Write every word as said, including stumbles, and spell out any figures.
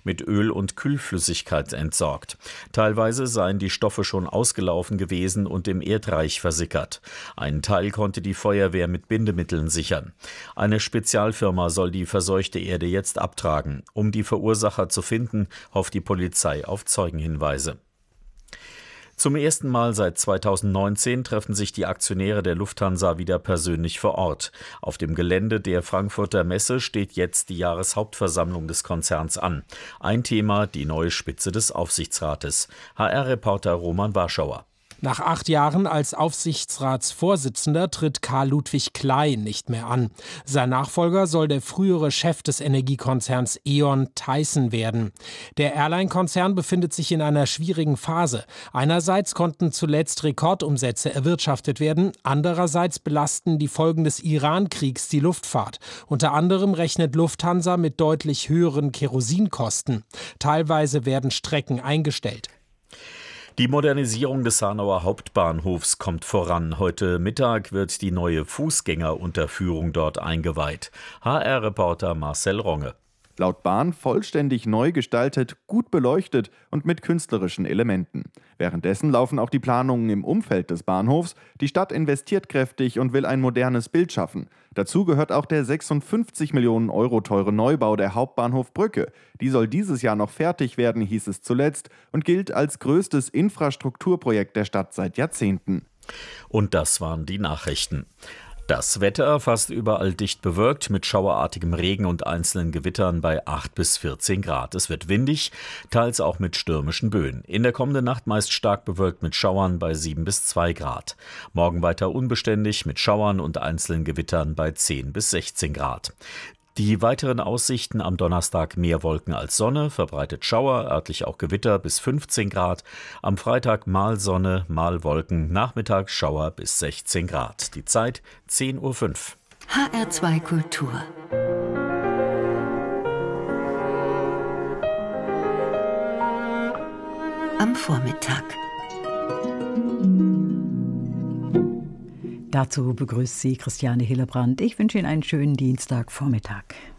mit Öl und Kühlflüssigkeit entsorgt. Teilweise seien die Stoffe schon ausgelaufen gewesen und im Erdreich versickert. Einen Teil konnte die Feuerwehr mit Bindemitteln sichern. Eine Spezialfirma soll die verseuchte Erde jetzt abtragen. Um die Verursacher zu finden, hofft die Polizei auf Zeugenhinweise. Zum ersten Mal seit zweitausendneunzehn treffen sich die Aktionäre der Lufthansa wieder persönlich vor Ort. Auf dem Gelände der Frankfurter Messe steht jetzt die Jahreshauptversammlung des Konzerns an. Ein Thema, die neue Spitze des Aufsichtsrates. H R-Reporter Roman Warschauer. Nach acht Jahren als Aufsichtsratsvorsitzender tritt Karl-Ludwig Kley nicht mehr an. Sein Nachfolger soll der frühere Chef des Energiekonzerns E.ON, Tyson, werden. Der Airline-Konzern befindet sich in einer schwierigen Phase. Einerseits konnten zuletzt Rekordumsätze erwirtschaftet werden, andererseits belasten die Folgen des Iran-Kriegs die Luftfahrt. Unter anderem rechnet Lufthansa mit deutlich höheren Kerosinkosten. Teilweise werden Strecken eingestellt. Die Modernisierung des Hanauer Hauptbahnhofs kommt voran. Heute Mittag wird die neue Fußgängerunterführung dort eingeweiht. H R-Reporter Marcel Ronge. Laut Bahn vollständig neu gestaltet, gut beleuchtet und mit künstlerischen Elementen. Währenddessen laufen auch die Planungen im Umfeld des Bahnhofs. Die Stadt investiert kräftig und will ein modernes Bild schaffen. Dazu gehört auch der sechsundfünfzig Millionen Euro teure Neubau der Hauptbahnhofbrücke. Die soll dieses Jahr noch fertig werden, hieß es zuletzt, und gilt als größtes Infrastrukturprojekt der Stadt seit Jahrzehnten. Und das waren die Nachrichten. Das Wetter fast überall dicht bewölkt mit schauerartigem Regen und einzelnen Gewittern bei acht bis vierzehn Grad. Es wird windig, teils auch mit stürmischen Böen. In der kommenden Nacht meist stark bewölkt mit Schauern bei sieben bis zwei Grad. Morgen weiter unbeständig mit Schauern und einzelnen Gewittern bei zehn bis sechzehn Grad. Die weiteren Aussichten: am Donnerstag mehr Wolken als Sonne, verbreitet Schauer, örtlich auch Gewitter bis fünfzehn Grad. Am Freitag mal Sonne, mal Wolken, Nachmittag Schauer bis sechzehn Grad. Die Zeit zehn Uhr fünf. H R zwei Kultur. Am Vormittag. Dazu begrüßt Sie Christiane Hillebrand. Ich wünsche Ihnen einen schönen Dienstagvormittag.